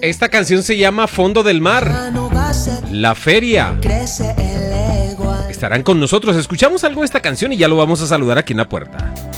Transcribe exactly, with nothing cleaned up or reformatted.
Esta canción se llama Fondo del Mar, La Feria. Estarán con nosotros. Escuchamos algo de esta canción y ya lo vamos a saludar aquí en la puerta.